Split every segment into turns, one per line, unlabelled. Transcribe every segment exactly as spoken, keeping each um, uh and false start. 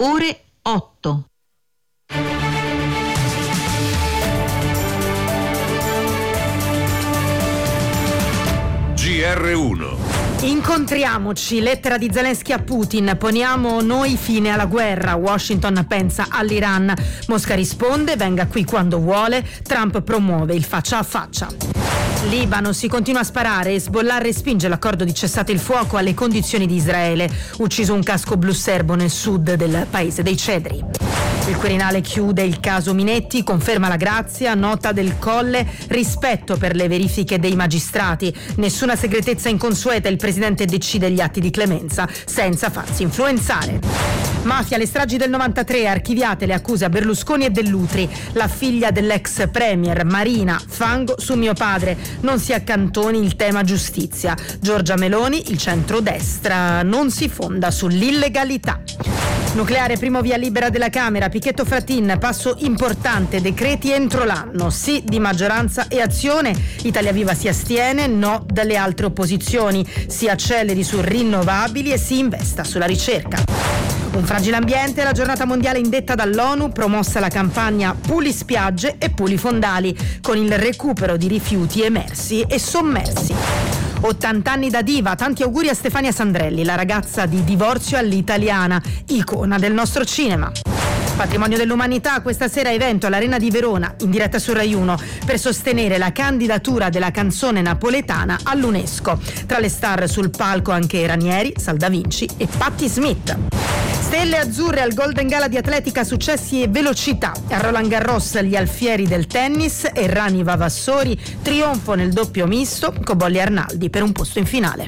ore otto.
G R uno.
Incontriamoci, lettera di Zelensky a Putin, poniamo noi fine alla guerra, Washington pensa all'Iran, Mosca risponde, venga qui quando vuole, Trump promuove il faccia a faccia. Libano, si continua a sparare, Hezbollah respinge l'accordo di cessate il fuoco alle condizioni di Israele, ucciso un casco blu serbo nel sud del paese dei cedri. Il Quirinale chiude il caso Minetti, conferma la grazia, nota del Colle, rispetto per le verifiche dei magistrati, nessuna segretezza inconsueta, il Presidente decide gli atti di clemenza senza farsi influenzare. Mafia, le stragi del novantatré, archiviate le accuse a Berlusconi e Dell'Utri, la figlia dell'ex premier Marina, fango su mio padre, non si accantoni il tema giustizia. Giorgia Meloni, il centrodestra non si fonda sull'illegalità. Nucleare, primo via libera della Camera, Pichetto Fratin, passo importante, decreti entro l'anno, sì di maggioranza e azione, Italia Viva si astiene, no dalle altre opposizioni, si acceleri su rinnovabili e si investa sulla ricerca. Un fragile ambiente, la giornata mondiale indetta dall'ONU, promossa la campagna Puli spiagge e Puli fondali, con il recupero di rifiuti emersi e sommersi. ottanta anni da diva, tanti auguri a Stefania Sandrelli, la ragazza di Divorzio all'italiana, icona del nostro cinema. Patrimonio dell'umanità, questa sera evento all'Arena di Verona, in diretta su Rai uno, per sostenere la candidatura della canzone napoletana all'UNESCO. Tra le star sul palco anche Ranieri, Salda Vinci e Patti Smith. Stelle azzurre al Golden Gala di atletica, successi e velocità. A Roland Garros gli alfieri del tennis, Errani Vavassori, trionfo nel doppio misto, Cobolli e Arnaldi per un posto in finale.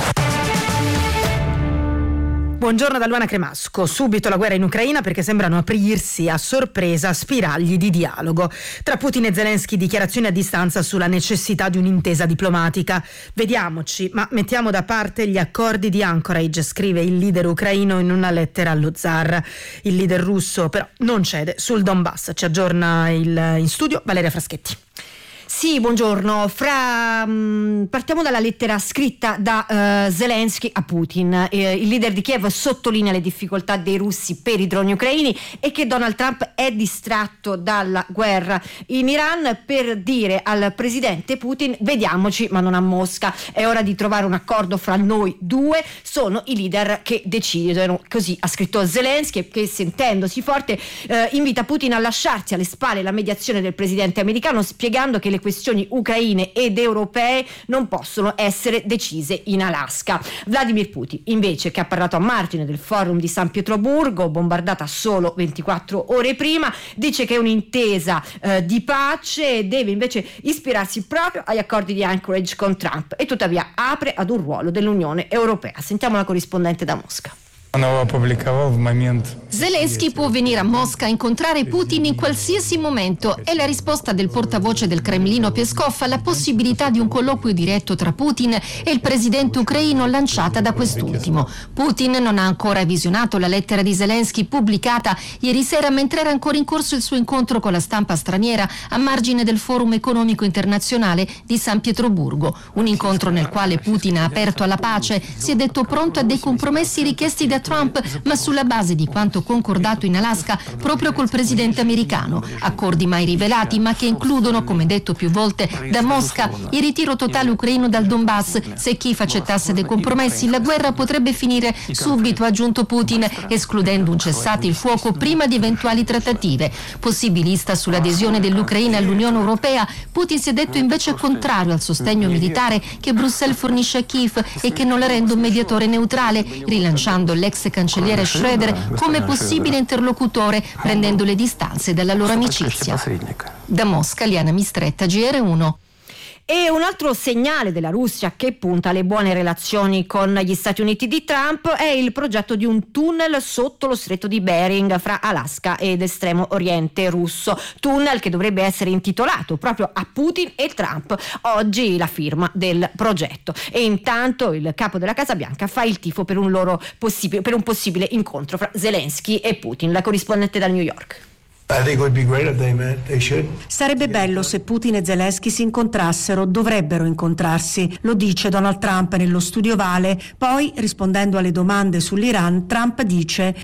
Buongiorno da Luana Cremasco. Subito la guerra in Ucraina perché sembrano aprirsi a sorpresa spiragli di dialogo. Tra Putin e Zelensky, dichiarazioni a distanza sulla necessità di un'intesa diplomatica. Vediamoci, ma mettiamo da parte gli accordi di Anchorage, scrive il leader ucraino in una lettera allo zar. Il leader russo però non cede sul Donbass. Ci aggiorna il, in studio Valeria Fraschetti.
Sì, buongiorno. Fra, mh, partiamo dalla lettera scritta da uh, Zelensky a Putin. Eh, il leader di Kiev sottolinea le difficoltà dei russi per i droni ucraini e che Donald Trump è distratto dalla guerra in Iran, per dire al presidente Putin: vediamoci ma non a Mosca, è ora di trovare un accordo fra noi due, sono i leader che decidono. Così ha scritto Zelensky, che sentendosi forte eh, invita Putin a lasciarsi alle spalle la mediazione del presidente americano, spiegando che le questioni ucraine ed europee non possono essere decise in Alaska. Vladimir Putin invece, che ha parlato a margine del forum di San Pietroburgo, bombardata solo ventiquattro ore prima, dice che un'intesa eh, di pace deve invece ispirarsi proprio agli accordi di Anchorage con Trump e tuttavia apre ad un ruolo dell'Unione Europea. Sentiamo la corrispondente da Mosca.
Zelensky può venire a Mosca a incontrare Putin in qualsiasi momento. È la risposta del portavoce del Cremlino Peskov alla possibilità di un colloquio diretto tra Putin e il presidente ucraino lanciata da quest'ultimo. Putin non ha ancora visionato la lettera di Zelensky pubblicata ieri sera mentre era ancora in corso il suo incontro con la stampa straniera a margine del Forum economico internazionale di San Pietroburgo. Un incontro nel quale Putin ha aperto alla pace, si è detto pronto a dei compromessi richiesti da Trump, ma sulla base di quanto concordato in Alaska proprio col presidente americano. Accordi mai rivelati, ma che includono, come detto più volte da Mosca, il ritiro totale ucraino dal Donbass. Se Kiev accettasse dei compromessi, la guerra potrebbe finire subito, ha aggiunto Putin, escludendo un cessate il fuoco prima di eventuali trattative. Possibilista sull'adesione dell'Ucraina all'Unione Europea, Putin si è detto invece contrario al sostegno militare che Bruxelles fornisce a Kiev e che non la rende un mediatore neutrale, rilanciando l'ex cancelliere Schroeder come possibile interlocutore, prendendo le distanze dalla loro amicizia. Da Mosca, Liana Mistretta, G R uno.
E un altro segnale della Russia che punta alle buone relazioni con gli Stati Uniti di Trump è il progetto di un tunnel sotto lo stretto di Bering fra Alaska ed estremo oriente russo. Tunnel che dovrebbe essere intitolato proprio a Putin e Trump. Oggi la firma del progetto. E intanto il capo della Casa Bianca fa il tifo per un, loro possibile, per un possibile incontro fra Zelensky e Putin. La corrispondente da New York.
Sarebbe bello se Putin e Zelensky si incontrassero, dovrebbero incontrarsi, lo dice Donald Trump nello studio Vale. Poi, rispondendo alle domande sull'Iran, Trump dice: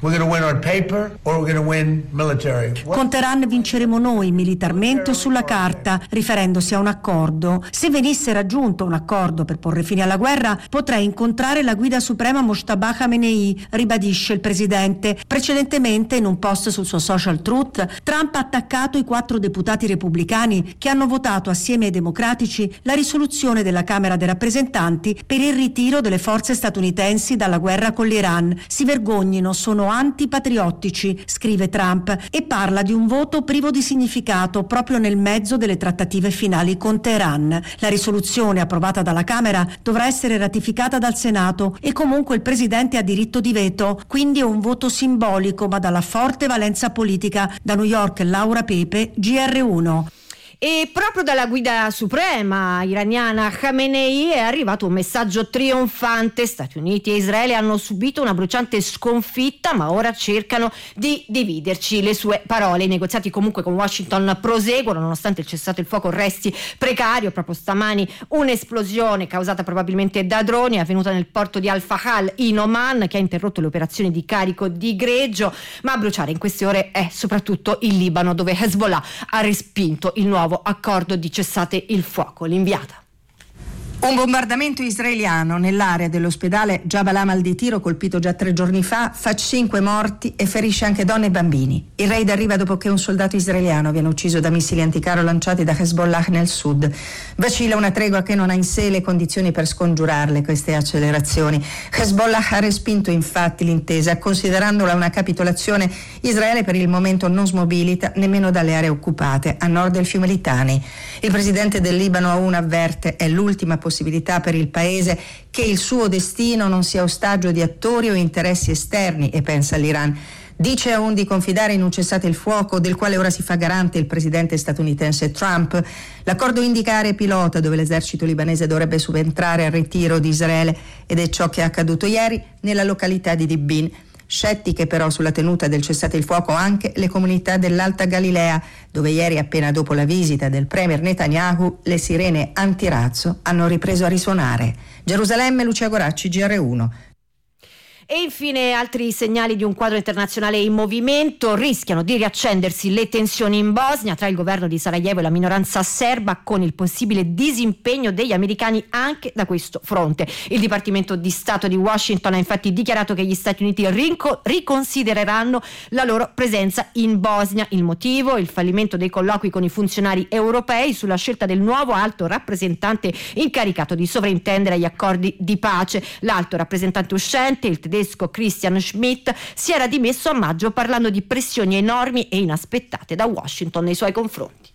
con Teheran vinceremo noi militarmente o sulla carta, riferendosi a un accordo. Se venisse raggiunto un accordo per porre fine alla guerra, potrei incontrare la guida suprema Mojtaba Khamenei, ribadisce il presidente. Precedentemente, in un post sul suo social Truth, Trump ha attaccato i quattro deputati repubblicani che hanno votato assieme ai democratici la risoluzione della Camera dei rappresentanti per il ritiro delle forze statunitensi dalla guerra con l'Iran. Si vergognino, sono antipatriottici, scrive Trump, e parla di un voto privo di significato proprio nel mezzo delle trattative finali con Teheran. La risoluzione approvata dalla Camera dovrà essere ratificata dal Senato e comunque il presidente ha diritto di veto, quindi è un voto simbolico ma dalla forte valenza politica. Da New York, Laura Pepe, G R uno.
E proprio dalla guida suprema iraniana Khamenei è arrivato un messaggio trionfante. Stati Uniti e Israele hanno subito una bruciante sconfitta, ma ora cercano di dividerci. Le sue parole: i negoziati comunque con Washington proseguono nonostante il cessato il fuoco resti precario. Proprio stamani un'esplosione causata probabilmente da droni è avvenuta nel porto di Al-Fahal in Oman, che ha interrotto le operazioni di carico di greggio. Ma a bruciare in queste ore è soprattutto il Libano, dove Hezbollah ha respinto il nuovo accordo di cessate il fuoco. L'inviata.
Un bombardamento israeliano nell'area dell'ospedale Jabal Amal di Tiro, colpito già tre giorni fa, fa cinque morti e ferisce anche donne e bambini. Il raid arriva dopo che un soldato israeliano viene ucciso da missili anticarro lanciati da Hezbollah nel sud. Vacilla una tregua che non ha in sé le condizioni per scongiurarle queste accelerazioni. Hezbollah ha respinto infatti l'intesa, considerandola una capitolazione. Israele per il momento non smobilita nemmeno dalle aree occupate a nord del fiume Litani. Il presidente del Libano Aoun avverte: è l'ultima possibilità per il paese che il suo destino non sia ostaggio di attori o interessi esterni, e pensa all'Iran. Dice Aoun di confidare in un cessate il fuoco del quale ora si fa garante il presidente statunitense Trump. L'accordo indica aree pilota dove l'esercito libanese dovrebbe subentrare al ritiro di Israele, ed è ciò che è accaduto ieri nella località di Dibin. Scettiche però sulla tenuta del cessate il fuoco anche le comunità dell'Alta Galilea, dove ieri, appena dopo la visita del premier Netanyahu, le sirene antirazzo hanno ripreso a risuonare. Gerusalemme, Lucia Goracci, G R uno.
E infine altri segnali di un quadro internazionale in movimento. Rischiano di riaccendersi le tensioni in Bosnia tra il governo di Sarajevo e la minoranza serba, con il possibile disimpegno degli americani anche da questo fronte. Il Dipartimento di Stato di Washington ha infatti dichiarato che gli Stati Uniti rinco- riconsidereranno la loro presenza in Bosnia. Il motivo? Il fallimento dei colloqui con i funzionari europei sulla scelta del nuovo alto rappresentante incaricato di sovrintendere gli accordi di pace. L'alto rappresentante uscente, il tedesco Christian Schmidt, si era dimesso a maggio parlando di pressioni enormi e inaspettate da Washington nei suoi confronti.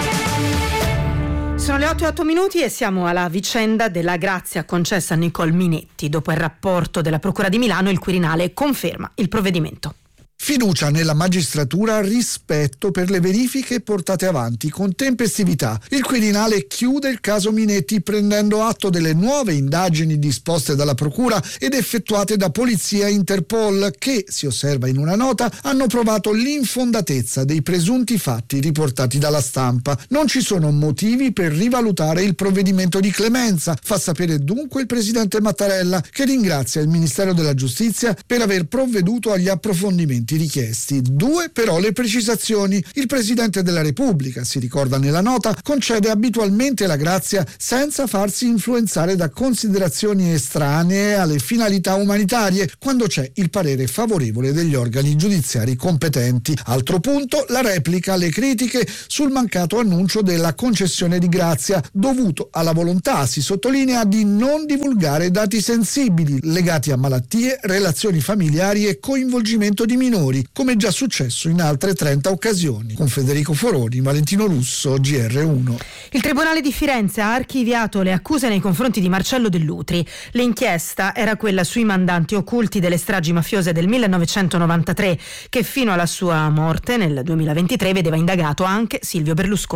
Sono le otto e otto minuti e siamo alla vicenda della grazia concessa a Nicole Minetti. Dopo il rapporto della Procura di Milano, il Quirinale conferma il provvedimento.
Fiducia nella magistratura, rispetto per le verifiche portate avanti con tempestività. Il Quirinale chiude il caso Minetti prendendo atto delle nuove indagini disposte dalla Procura ed effettuate da Polizia e Interpol che, si osserva in una nota, hanno provato l'infondatezza dei presunti fatti riportati dalla stampa. Non ci sono motivi per rivalutare il provvedimento di clemenza, fa sapere dunque il presidente Mattarella, che ringrazia il Ministero della Giustizia per aver provveduto agli approfondimenti richiesti. Due però le precisazioni. Il Presidente della Repubblica, si ricorda nella nota, concede abitualmente la grazia senza farsi influenzare da considerazioni estranee alle finalità umanitarie, quando c'è il parere favorevole degli organi giudiziari competenti. Altro punto, la replica alle critiche sul mancato annuncio della concessione di grazia, dovuto alla volontà, si sottolinea, di non divulgare dati sensibili legati a malattie, relazioni familiari e coinvolgimento di minori, come già successo in altre trenta occasioni. Con Federico Foroni, Valentino Russo, G R uno.
Il Tribunale di Firenze ha archiviato le accuse nei confronti di Marcello Dell'Utri. L'inchiesta era quella sui mandanti occulti delle stragi mafiose del millenovecentonovantatré, che fino alla sua morte nel duemilaventitré vedeva indagato anche Silvio Berlusconi.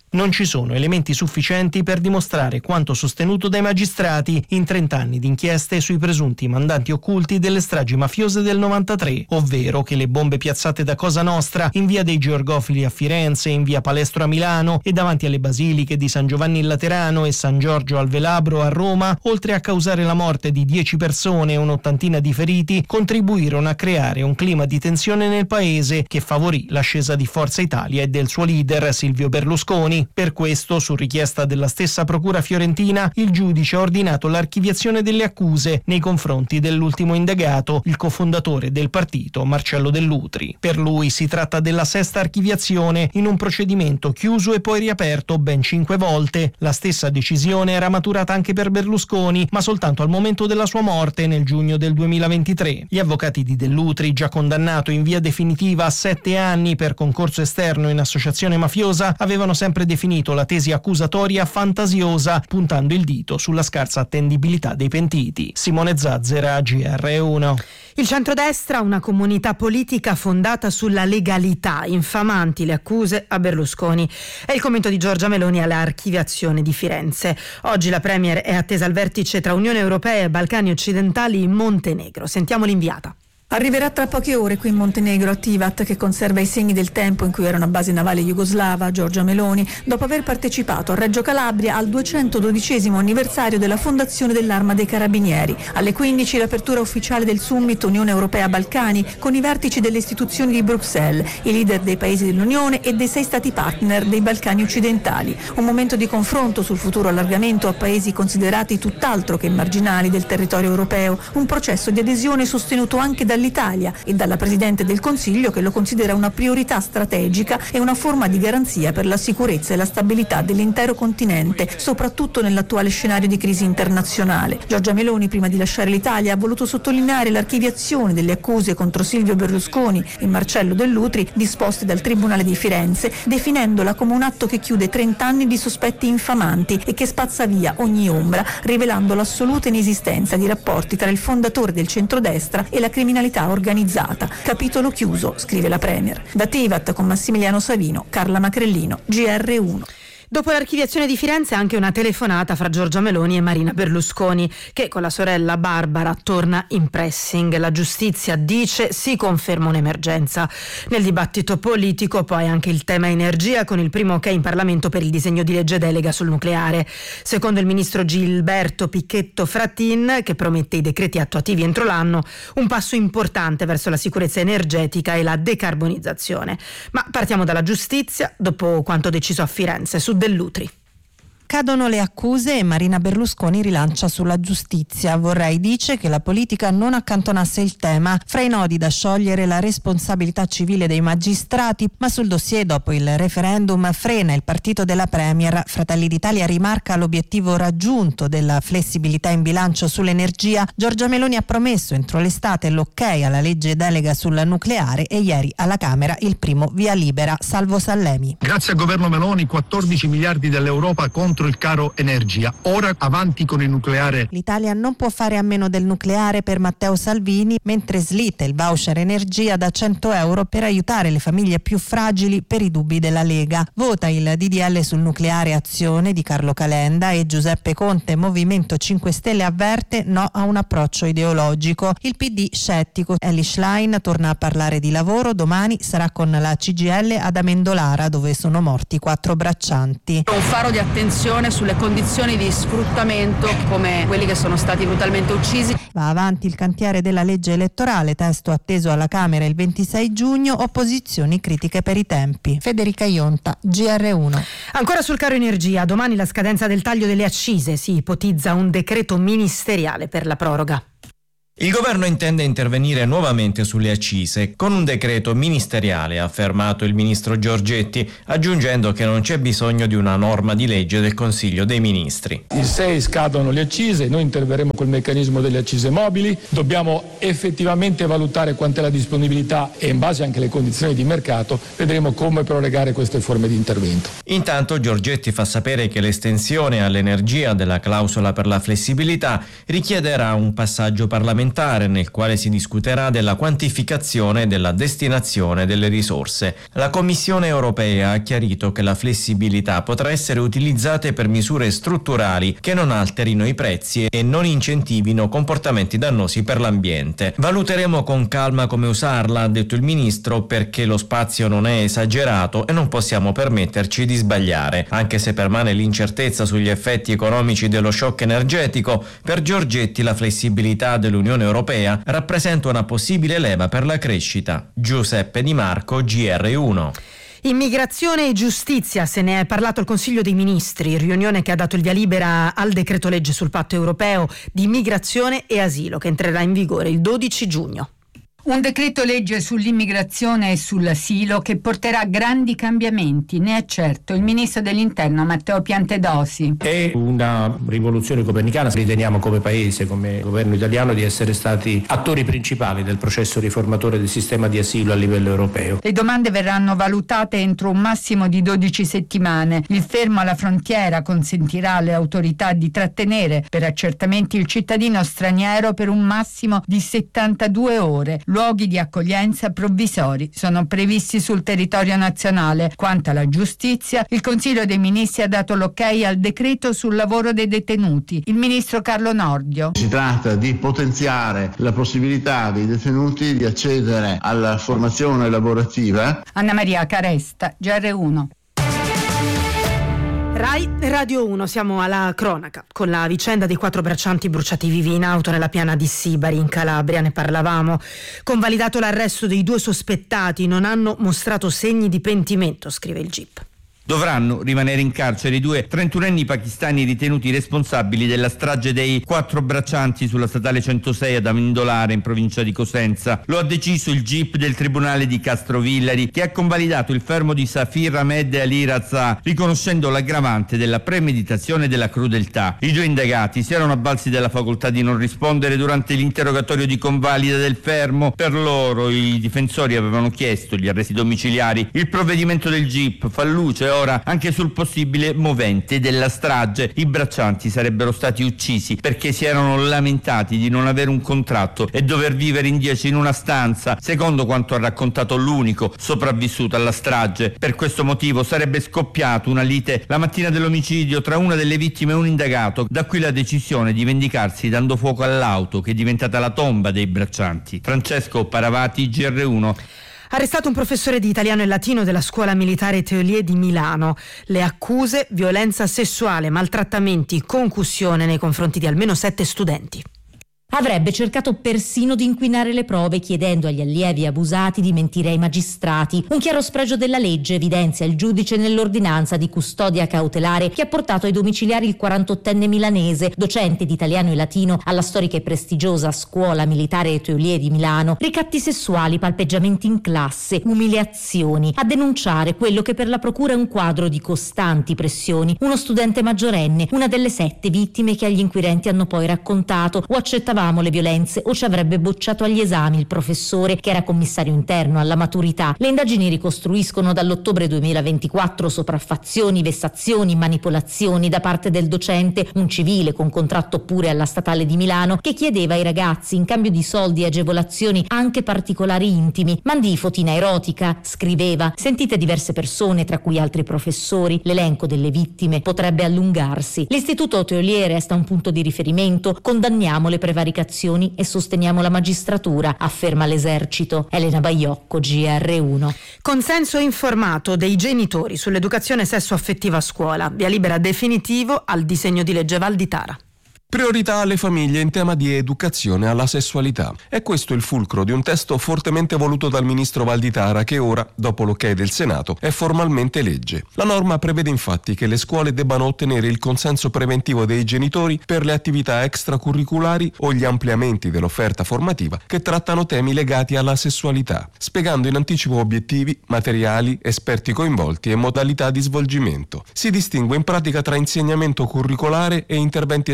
Non ci sono elementi sufficienti per dimostrare quanto sostenuto dai magistrati in trenta anni di inchieste sui presunti mandanti occulti delle stragi mafiose del novantatré, ovvero che le bombe piazzate da Cosa Nostra in via dei Georgofili a Firenze, in via Palestro a Milano e davanti alle basiliche di San Giovanni in Laterano e San Giorgio al Velabro a Roma, oltre a causare la morte di dieci persone e un'ottantina di feriti, contribuirono a creare un clima di tensione nel paese che favorì l'ascesa di Forza Italia e del suo leader Silvio Berlusconi. Per questo, su richiesta della stessa procura fiorentina, il giudice ha ordinato l'archiviazione delle accuse nei confronti dell'ultimo indagato, il cofondatore del partito Marcello Dell'Utri. Per lui si tratta della sesta archiviazione in un procedimento chiuso e poi riaperto ben cinque volte. La stessa decisione era maturata anche per Berlusconi, ma soltanto al momento della sua morte nel giugno del duemilaventitré. Gli avvocati di Dell'Utri, già condannato in via definitiva a sette anni per concorso esterno in associazione mafiosa, avevano sempre definito la tesi accusatoria fantasiosa, puntando il dito sulla scarsa attendibilità dei pentiti. Simone Zazzera, G R uno.
Il centrodestra, una comunità politica fondata sulla legalità, infamanti le accuse a Berlusconi. È il commento di Giorgia Meloni all'archiviazione di Firenze. Oggi la Premier è attesa al vertice tra Unione Europea e Balcani occidentali in Montenegro. Sentiamo l'inviata.
Arriverà tra poche ore qui in Montenegro a Tivat, che conserva i segni del tempo in cui era una base navale jugoslava, Giorgia Meloni, dopo aver partecipato a Reggio Calabria al duecentododicesimo anniversario della fondazione dell'Arma dei Carabinieri. Alle quindici l'apertura ufficiale del Summit Unione Europea-Balcani con i vertici delle istituzioni di Bruxelles, i leader dei paesi dell'Unione e dei sei stati partner dei Balcani occidentali. Un momento di confronto sul futuro allargamento a paesi considerati tutt'altro che marginali del territorio europeo, un processo di adesione sostenuto anche da dall'Italia e dalla Presidente del Consiglio, che lo considera una priorità strategica e una forma di garanzia per la sicurezza e la stabilità dell'intero continente, soprattutto nell'attuale scenario di crisi internazionale. Giorgia Meloni, prima di lasciare l'Italia, ha voluto sottolineare l'archiviazione delle accuse contro Silvio Berlusconi e Marcello Dell'Utri disposte dal Tribunale di Firenze, definendola come un atto che chiude trenta anni di sospetti infamanti e che spazza via ogni ombra, rivelando l'assoluta inesistenza di rapporti tra il fondatore del centrodestra e la criminalità organizzata. Capitolo chiuso, scrive la Premier. Da Tivat con Massimiliano Savino, Carla Macrellino, G R uno.
Dopo l'archiviazione di Firenze anche una telefonata fra Giorgia Meloni e Marina Berlusconi, che con la sorella Barbara torna in pressing. La giustizia dice si conferma un'emergenza. Nel dibattito politico poi anche il tema energia, con il primo ok in Parlamento per il disegno di legge delega sul nucleare. Secondo il ministro Gilberto Picchetto Fratin, che promette i decreti attuativi entro l'anno, un passo importante verso la sicurezza energetica e la decarbonizzazione. Ma partiamo dalla giustizia, dopo quanto deciso a Firenze su Dell'Utri.
Cadono le accuse e Marina Berlusconi rilancia sulla giustizia. Vorrei, dice, che la politica non accantonasse il tema. Fra i nodi da sciogliere la responsabilità civile dei magistrati, ma sul dossier dopo il referendum frena il partito della Premier. Fratelli d'Italia rimarca l'obiettivo raggiunto della flessibilità in bilancio sull'energia. Giorgia Meloni ha promesso entro l'estate l'ok alla legge delega sul nucleare e ieri alla Camera il primo via libera. Salvo Sallemi.
Grazie al governo Meloni quattordici miliardi dell'Europa contro il caro energia. Ora avanti con il nucleare.
L'Italia non può fare a meno del nucleare per Matteo Salvini, mentre slitta il voucher energia da cento euro per aiutare le famiglie più fragili per i dubbi della Lega. Vota il D D L sul nucleare Azione di Carlo Calenda e Giuseppe Conte, Movimento cinque Stelle, avverte no a un approccio ideologico. Il P D scettico. Elly Schlein torna a parlare di lavoro, domani sarà con la C G I L ad Amendolara, dove sono morti quattro braccianti.
Un faro di attenzione sulle condizioni di sfruttamento come quelli che sono stati brutalmente uccisi.
Va avanti il cantiere della legge elettorale, testo atteso alla Camera il ventisei giugno, opposizioni critiche per i tempi. Federica Ionta, G R uno.
Ancora sul caro energia, domani la scadenza del taglio delle accise, si ipotizza un decreto ministeriale per la proroga.
Il governo intende intervenire nuovamente sulle accise con un decreto ministeriale, ha affermato il ministro Giorgetti, aggiungendo che non c'è bisogno di una norma di legge del Consiglio dei Ministri.
Il sei scadono le accise, noi interverremo col meccanismo delle accise mobili, dobbiamo effettivamente valutare quant'è la disponibilità e in base anche alle condizioni di mercato vedremo come prorogare queste forme di intervento.
Intanto Giorgetti fa sapere che l'estensione all'energia della clausola per la flessibilità richiederà un passaggio parlamentare parlamentare nel quale si discuterà della quantificazione e della destinazione delle risorse. La Commissione europea ha chiarito che la flessibilità potrà essere utilizzata per misure strutturali che non alterino i prezzi e non incentivino comportamenti dannosi per l'ambiente. Valuteremo con calma come usarla, ha detto il ministro, perché lo spazio non è esagerato e non possiamo permetterci di sbagliare. Anche se permane l'incertezza sugli effetti economici dello shock energetico, per Giorgetti la flessibilità dell'Unione Europea rappresenta una possibile leva per la crescita. Giuseppe Di Marco, G R uno.
Immigrazione e giustizia, se ne è parlato al Consiglio dei Ministri, riunione che ha dato il via libera al decreto legge sul patto europeo di immigrazione e asilo che entrerà in vigore il dodici giugno.
Un decreto legge sull'immigrazione e sull'asilo che porterà grandi cambiamenti, ne è certo il ministro dell'Interno Matteo Piantedosi.
È una rivoluzione copernicana, riteniamo come Paese, come governo italiano, di essere stati attori principali del processo riformatore del sistema di asilo a livello europeo.
Le domande verranno valutate entro un massimo di dodici settimane. Il fermo alla frontiera consentirà alle autorità di trattenere per accertamenti il cittadino straniero per un massimo di settantadue ore. Luoghi di accoglienza provvisori sono previsti sul territorio nazionale. Quanto alla giustizia, il Consiglio dei Ministri ha dato l'ok al decreto sul lavoro dei detenuti. Il ministro Carlo Nordio.
Si tratta di potenziare la possibilità dei detenuti di accedere alla formazione lavorativa.
Anna Maria Caresta, G R uno.
Rai Radio uno, siamo alla cronaca con la vicenda dei quattro braccianti bruciati vivi in auto nella piana di Sibari in Calabria, ne parlavamo. Convalidato l'arresto dei due sospettati, non hanno mostrato segni di pentimento, scrive il G I P.
Dovranno rimanere in carcere i due trentunenni pakistani ritenuti responsabili della strage dei quattro braccianti sulla statale centosei ad Amindolare in provincia di Cosenza. Lo ha deciso il G I P del Tribunale di Castrovillari, che ha convalidato il fermo di Safir Ahmed Ali Raza, riconoscendo l'aggravante della premeditazione e della crudeltà. I due indagati si erano avvalsi della facoltà di non rispondere durante l'interrogatorio di convalida del fermo. Per loro i difensori avevano chiesto gli arresti domiciliari. Il provvedimento del G I P fa luce ora anche sul possibile movente della strage. I braccianti sarebbero stati uccisi perché si erano lamentati di non avere un contratto e dover vivere in dieci in una stanza, secondo quanto ha raccontato l'unico sopravvissuto alla strage. Per questo motivo sarebbe scoppiata una lite la mattina dell'omicidio tra una delle vittime e un indagato, da qui la decisione di vendicarsi dando fuoco all'auto che è diventata la tomba dei braccianti. Francesco Paravati, G R uno.
Arrestato un professore di italiano e latino della scuola militare Teolie di Milano. Le accuse: violenza sessuale, maltrattamenti, concussione nei confronti di almeno sette studenti.
Avrebbe cercato persino di inquinare le prove, chiedendo agli allievi abusati di mentire ai magistrati. Un chiaro spregio della legge, evidenzia il giudice nell'ordinanza di custodia cautelare che ha portato ai domiciliari il quarantottenne milanese, docente di italiano e latino alla storica e prestigiosa scuola militare Teolie di Milano. Ricatti sessuali, palpeggiamenti in classe, umiliazioni. A denunciare quello che per la procura è un quadro di costanti pressioni. Uno studente maggiorenne, una delle sette vittime che agli inquirenti hanno poi raccontato: o accettavamo le violenze o ci avrebbe bocciato agli esami il professore, che era commissario interno alla maturità. Le indagini ricostruiscono dall'ottobre duemilaventiquattro sopraffazioni, vessazioni, manipolazioni da parte del docente, un civile con contratto pure alla statale di Milano, che chiedeva ai ragazzi in cambio di soldi e agevolazioni anche particolari intimi. Mandi fotina erotica, scriveva. Sentite diverse persone, tra cui altri professori. L'elenco delle vittime potrebbe allungarsi. L'istituto Teolie resta un punto di riferimento. Condanniamo le prevaricazioni e sosteniamo la magistratura, afferma l'Esercito. Elena Baiocco, G R uno.
Consenso informato dei genitori sull'educazione sessuo-affettiva a scuola. Via libera definitivo al disegno di legge Valditara.
Priorità alle famiglie in tema di educazione alla sessualità. È questo il fulcro di un testo fortemente voluto dal ministro Valditara che ora, dopo l'ok del Senato, è formalmente legge. La norma prevede infatti che le scuole debbano ottenere il consenso preventivo dei genitori per le attività extracurriculari o gli ampliamenti dell'offerta formativa che trattano temi legati alla sessualità, spiegando in anticipo obiettivi, materiali, esperti coinvolti e modalità di svolgimento. Si distingue in pratica tra insegnamento curricolare e interventi esterni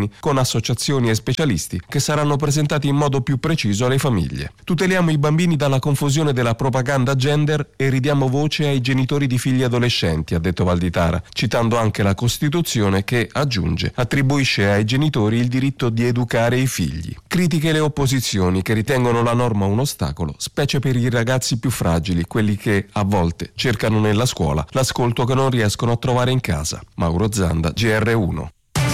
bambini con associazioni e specialisti che saranno presentati in modo più preciso alle famiglie. Tuteliamo i bambini dalla confusione della propaganda gender e ridiamo voce ai genitori di figli adolescenti, ha detto Valditara, citando anche la Costituzione che, aggiunge, attribuisce ai genitori il diritto di educare i figli. Critiche le opposizioni che ritengono la norma un ostacolo, specie per i ragazzi più fragili, quelli che a volte cercano nella scuola l'ascolto che non riescono a trovare in casa. Mauro Zanda, G R uno.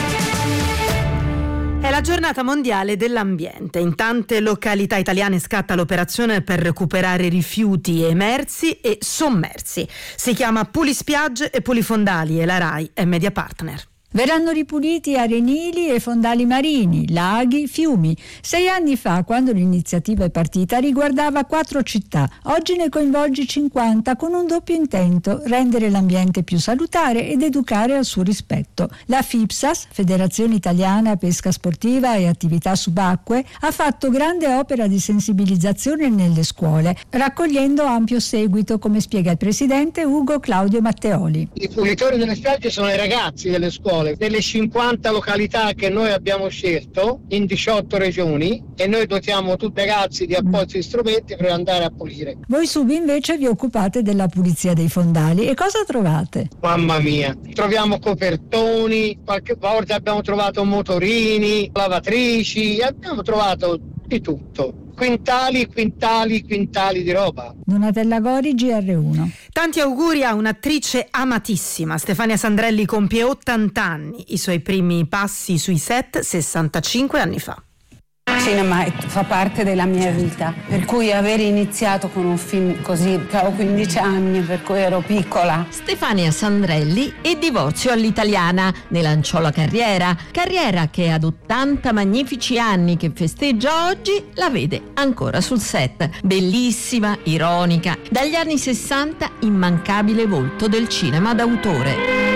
È la giornata mondiale dell'ambiente. In tante località italiane scatta l'operazione per recuperare rifiuti emersi e sommersi. Si chiama Pulispiagge e Pulifondali e la RAI è media partner.
Verranno ripuliti arenili e fondali marini, laghi, fiumi. Sei anni fa, quando l'iniziativa è partita, riguardava quattro città. Oggi ne coinvolge cinquanta con un doppio intento: rendere l'ambiente più salutare ed educare al suo rispetto. La FIPSAS, Federazione Italiana Pesca Sportiva e Attività Subacquee, ha fatto grande opera di sensibilizzazione nelle scuole, raccogliendo ampio seguito, come spiega il presidente Ugo Claudio Matteoli.
I pulitori delle spiagge sono i ragazzi delle scuole. Delle cinquanta località che noi abbiamo scelto in diciotto regioni, e noi dotiamo tutti i ragazzi di appositi strumenti per andare a pulire.
Voi Subi invece vi occupate della pulizia dei fondali, e cosa trovate?
Mamma mia, troviamo copertoni, qualche volta abbiamo trovato motorini, lavatrici, abbiamo trovato di tutto. Quintali, quintali, quintali di roba.
Donatella Gori, G R uno.
Tanti auguri a un'attrice amatissima. Stefania Sandrelli compie ottanta anni. I suoi primi passi sui set sessantacinque anni fa.
Il cinema fa parte della mia vita, per cui aver iniziato con un film così, avevo quindici anni, per cui ero piccola.
Stefania Sandrelli e divorzio all'italiana, ne lanciò la carriera, carriera che ad ottanta magnifici anni che festeggia oggi la vede ancora sul set. Bellissima, ironica, dagli anni sessanta immancabile volto del cinema d'autore.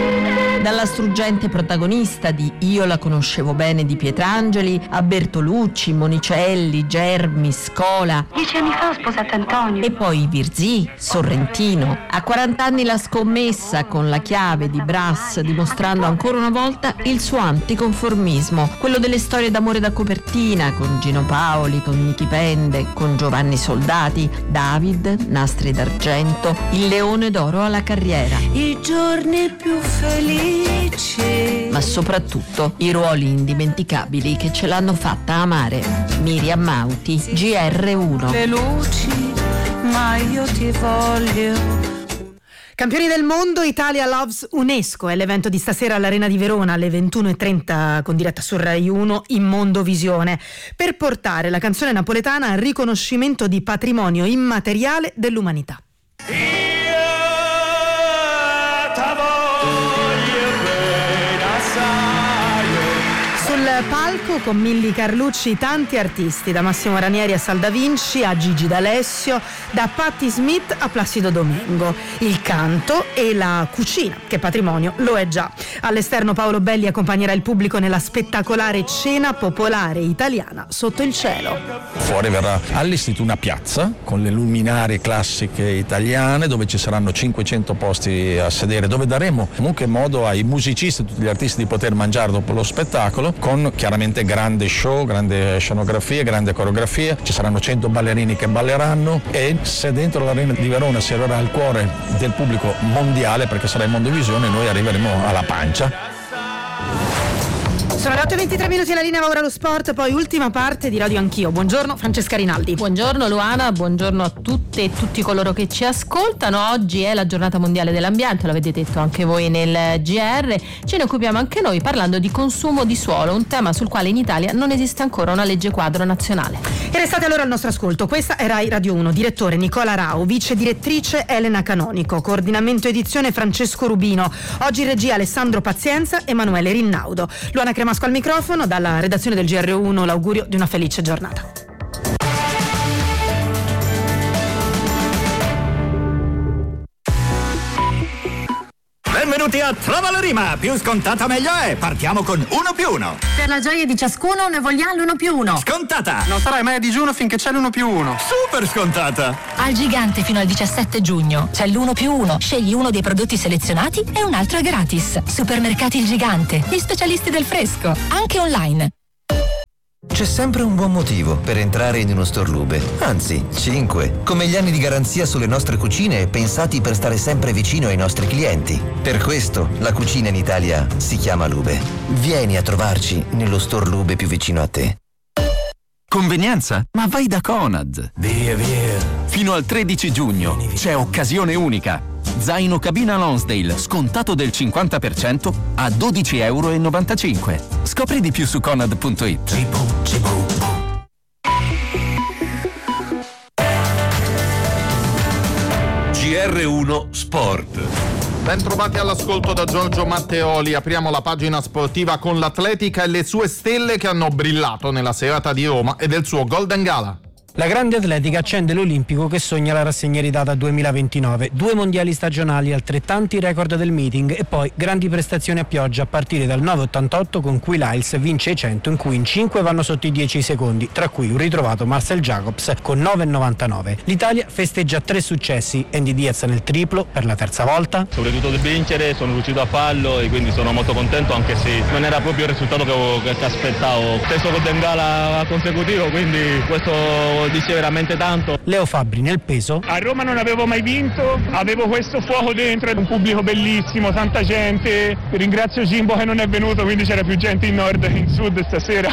Dalla struggente protagonista di Io la conoscevo bene di Pietrangeli a Bertolucci, Monicelli, Germi, Scola.
Dieci anni fa ho sposato Antonio.
E poi Virzì, Sorrentino. A quaranta anni La scommessa con La chiave di Brass, dimostrando ancora una volta il suo anticonformismo, quello delle storie d'amore da copertina, con Gino Paoli, con Nichi Pende, con Giovanni Soldati, David, Nastri d'argento, il leone d'oro alla carriera.
I giorni più felici.
Ma soprattutto i ruoli indimenticabili che ce l'hanno fatta amare. Miriam Mauti, G R uno.
Le luci, ma io ti voglio.
Campioni del mondo, Italia Loves UNESCO è l'evento di stasera all'Arena di Verona alle ventuno e trenta con diretta su Rai uno in Mondovisione, per portare la canzone napoletana al riconoscimento di patrimonio immateriale dell'umanità. Sul palco con Milly Carlucci tanti artisti, da Massimo Ranieri a Sal Da Vinci a Gigi D'Alessio, da Patti Smith a Placido Domingo. Il canto e la cucina, che patrimonio lo è già. All'esterno Paolo Belli accompagnerà il pubblico nella spettacolare cena popolare italiana sotto il cielo.
Fuori verrà allestita una piazza con le luminarie classiche italiane, dove ci saranno cinquecento posti a sedere, dove daremo comunque modo ai musicisti e tutti gli artisti di poter mangiare dopo lo spettacolo, con chiaramente grande show, grande scenografia, grande coreografia. Ci saranno cento ballerini che balleranno, e se dentro l'Arena di Verona si arriverà al cuore del pubblico mondiale, perché sarà in Mondovisione, noi arriveremo alla pancia.
Sono le otto e ventitré minuti, alla linea va ora lo sport, poi ultima parte di Radio Anch'io. Buongiorno Francesca Rinaldi.
Buongiorno Luana, buongiorno a tutte e tutti coloro che ci ascoltano. Oggi è la giornata mondiale dell'ambiente, lo avete detto anche voi nel G R. Ce ne occupiamo anche noi parlando di consumo di suolo, un tema sul quale in Italia non esiste ancora una legge quadro nazionale.
E restate allora al nostro ascolto. Questa è Rai Radio uno, direttore Nicola Rao, vice direttrice Elena Canonico, coordinamento edizione Francesco Rubino. Oggi in regia Alessandro Pazienza, Emanuele Rinnaudo. Luana Cremasco al microfono, dalla redazione del G R uno l'augurio di una felice giornata.
Benvenuti
Benvenuti a Trova la Rima, più scontata meglio è. Partiamo con uno più uno.
Per la gioia di ciascuno ne vogliamo l'uno più uno.
Scontata.
Non sarai mai a digiuno finché c'è l'uno più uno.
Super scontata.
Al Gigante fino al diciassette giugno c'è l'uno più uno. Scegli uno dei prodotti selezionati e un altro è gratis. Supermercati Il Gigante, gli specialisti del fresco, anche online.
C'è sempre un buon motivo per entrare in uno store Lube, anzi, cinque, come gli anni di garanzia sulle nostre cucine pensati per stare sempre vicino ai nostri clienti. Per questo la cucina in Italia si chiama Lube. Vieni a trovarci nello store Lube più vicino a te.
Convenienza? Ma vai da Conad!
Via, via!
Fino al tredici giugno c'è occasione unica. Zaino cabina Lonsdale scontato del cinquanta per cento a dodici virgola novantacinque euro. Scopri di più su conad punto it.
G R uno Sport.
Ben trovati all'ascolto da Giorgio Matteoli. Apriamo la pagina sportiva con l'Atletica e le sue stelle che hanno brillato nella serata di Roma e del suo Golden Gala.
La grande atletica accende l'Olimpico che sogna la rassegna ridata duemilaventinove, due mondiali stagionali, altrettanti record del meeting e poi grandi prestazioni a pioggia a partire dal nove ottantotto con cui Lyles vince i cento in cui in cinque vanno sotto i dieci secondi, tra cui un ritrovato Marcel Jacobs con nove novantanove. L'Italia festeggia tre successi, Andy Diaz nel triplo per la terza volta.
Soprattutto di vincere, sono riuscito a farlo e quindi sono molto contento anche se non era proprio il risultato che, che aspettavo. Stesso Golden Gala consecutivo, quindi questo dice veramente tanto.
Leo Fabbri nel peso.
A Roma non avevo mai vinto, avevo questo fuoco dentro, un pubblico bellissimo, tanta gente. Ringrazio Jimbo che non è venuto, quindi c'era più gente in nord che in sud stasera.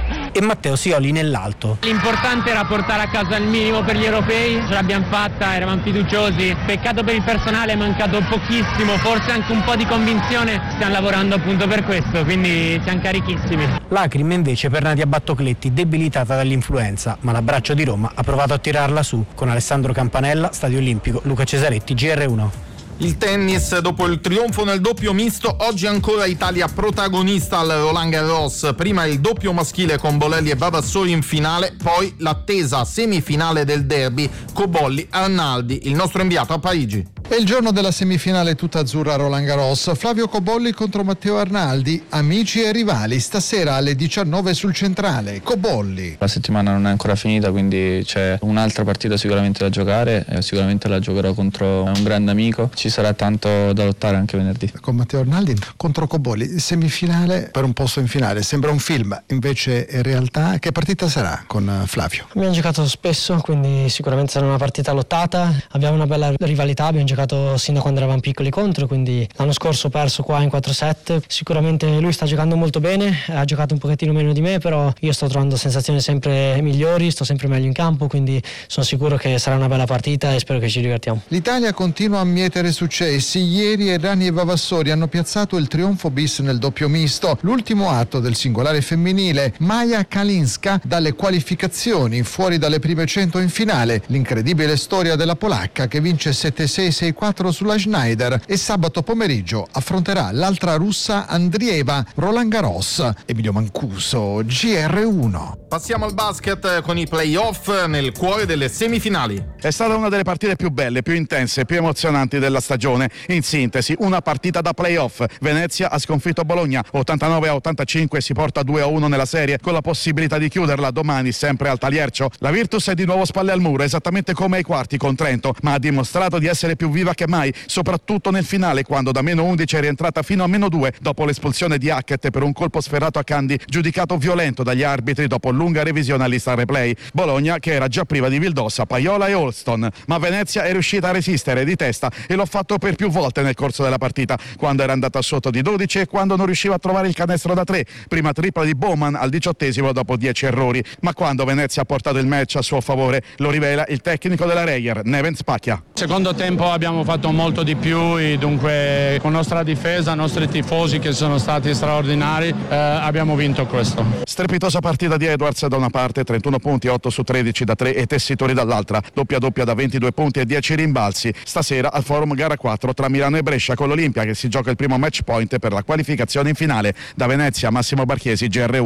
E Matteo Sioli nell'alto.
L'importante era portare a casa il minimo per gli europei, ce l'abbiamo fatta, eravamo fiduciosi. Peccato per il personale, è mancato pochissimo, forse anche un po' di convinzione. Stiamo lavorando appunto per questo, quindi siamo carichissimi.
Lacrime invece per Nadia Battocletti, debilitata dall'influenza, ma l'abbraccio di Roma ha provato a tirarla su. Con Alessandro Campanella, Stadio Olimpico, Luca Cesaretti, G R uno.
Il tennis, dopo il trionfo nel doppio misto, oggi ancora Italia protagonista al Roland Garros. Prima il doppio maschile con Bolelli e Vavassori in finale, poi l'attesa semifinale del derby Cobolli-Arnaldi. Il nostro inviato a Parigi.
È il giorno della semifinale tutta azzurra a Roland Garros. Flavio Cobolli contro Matteo Arnaldi, amici e rivali, stasera alle diciannove sul centrale. Cobolli.
La settimana non è ancora finita, quindi c'è un'altra partita sicuramente da giocare, e sicuramente la giocherò contro un grande amico. Ci sarà tanto da lottare anche venerdì.
Con Matteo Arnaldi contro Cobolli, semifinale per un posto in finale. Sembra un film, invece è realtà. Che partita sarà con Flavio?
Abbiamo giocato spesso, quindi sicuramente sarà una partita lottata. Abbiamo una bella rivalità, abbiamo giocato sin da quando eravamo piccoli contro, quindi l'anno scorso ho perso qua in quattro set. Sicuramente lui sta giocando molto bene, ha giocato un pochettino meno di me, però io sto trovando sensazioni sempre migliori, sto sempre meglio in campo, quindi sono sicuro che sarà una bella partita e spero che ci divertiamo.
L'Italia continua a mietere successi. Ieri Errani e Vavassori hanno piazzato il trionfo bis nel doppio misto, l'ultimo atto del singolare femminile. Maja Kalinska dalle qualificazioni, fuori dalle prime cento in finale. L'incredibile storia della polacca che vince sette sei sei quattro sulla Schneider e sabato pomeriggio affronterà l'altra russa Andrieva. Roland Garros, Emilio Mancuso, G R uno.
Passiamo al basket con i play-off nel cuore delle semifinali.
È stata una delle partite più belle, più intense, più emozionanti della stagione. In sintesi, una partita da play-off. Venezia ha sconfitto Bologna ottantanove a ottantacinque, si porta due a uno nella serie con la possibilità di chiuderla domani sempre al Taliercio. La Virtus è di nuovo spalle al muro, esattamente come ai quarti con Trento, ma ha dimostrato di essere più viva che mai, soprattutto nel finale, quando da meno undici è rientrata fino a meno due dopo l'espulsione di Hackett per un colpo sferrato a Candy, giudicato violento dagli arbitri dopo lunga revisione all'Instant Replay. Bologna che era già priva di Vildossa, Paiola e Holston, ma Venezia è riuscita a resistere di testa e l'ho fatto per più volte nel corso della partita, quando era andata sotto di dodici e quando non riusciva a trovare il canestro da tre, prima tripla di Bowman al diciottesimo dopo dieci errori, ma quando Venezia ha portato il match a suo favore lo rivela il tecnico della Reyer, Neven Spacchia.
Secondo tempo abbiamo fatto molto di più e dunque con nostra difesa, i nostri tifosi che sono stati straordinari, eh, abbiamo vinto questo.
Strepitosa partita di Edwards da una parte, trentuno punti, otto su tredici da tre e Tessitori dall'altra, doppia doppia da ventidue punti e dieci rimbalzi. Stasera al Forum gara quattro tra Milano e Brescia con l'Olimpia che si gioca il primo match point per la qualificazione in finale. Da Venezia, Massimo Barchiesi, G R uno.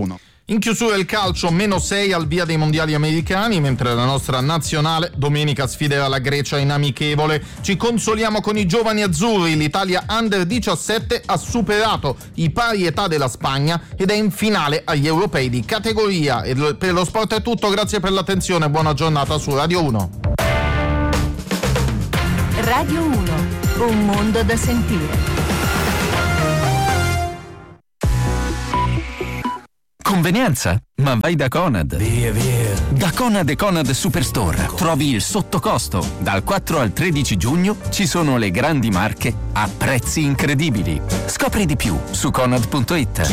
In chiusura il calcio, meno sei al via dei mondiali americani, mentre la nostra nazionale domenica sfiderà la Grecia in amichevole. Ci consoliamo con i giovani azzurri, l'Italia under diciassette ha superato i pari età della Spagna ed è in finale agli europei di categoria. E per lo sport è tutto, grazie per l'attenzione, buona giornata su Radio uno.
Radio uno, un mondo da sentire.
Convenienza? Ma vai da Conad. Via, via. Da Conad e Conad Superstore trovi il sottocosto. Dal quattro al tredici giugno ci sono le grandi marche a prezzi incredibili. Scopri di più su conad punto it.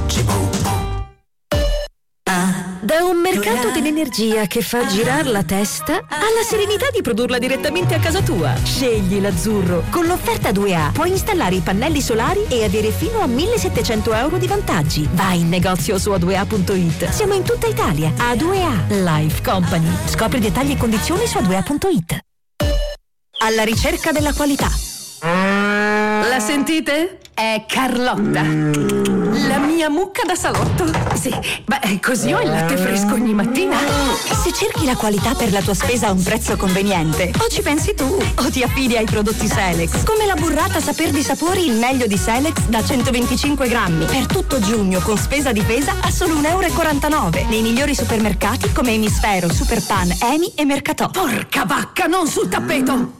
Da un mercato dell'energia che fa girare la testa alla serenità di produrla direttamente a casa tua. Scegli l'azzurro. Con l'offerta due A puoi installare i pannelli solari e avere fino a millesettecento euro di vantaggi. Vai in negozio su a due a punto it. Siamo in tutta Italia. A due A Life Company. Scopri dettagli e condizioni su a due a punto it. Alla ricerca della qualità.
La sentite? È Carlotta, la mia mucca da salotto. Sì, beh, così ho il latte fresco ogni mattina.
Se cerchi la qualità per la tua spesa a un prezzo conveniente, o ci pensi tu o ti affidi ai prodotti Selex, come la burrata Saper di Sapori, il meglio di Selex da centoventicinque grammi per tutto giugno con spesa difesa a solo un euro e quarantanove nei migliori supermercati come Emisfero, Superpan, Emi e Mercatò.
Porca vacca, non sul tappeto!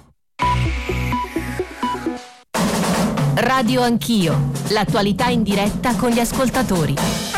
Radio Anch'io, l'attualità in diretta con gli ascoltatori.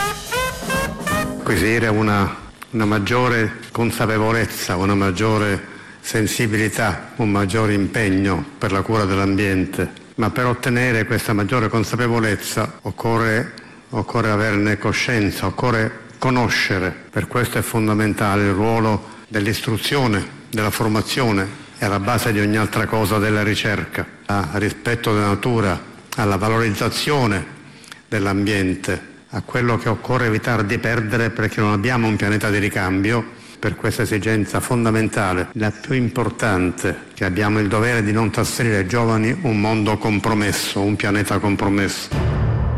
Acquisire una, una maggiore consapevolezza, una maggiore sensibilità, un maggiore impegno per la cura dell'ambiente, ma per ottenere questa maggiore consapevolezza occorre, occorre averne coscienza, occorre conoscere. Per questo è fondamentale il ruolo dell'istruzione, della formazione e alla base di ogni altra cosa della ricerca, al rispetto della natura, alla valorizzazione dell'ambiente, a quello che occorre evitare di perdere perché non abbiamo un pianeta di ricambio. Per questa esigenza fondamentale, la più importante, che abbiamo il dovere di non trasferire ai giovani un mondo compromesso, un pianeta compromesso.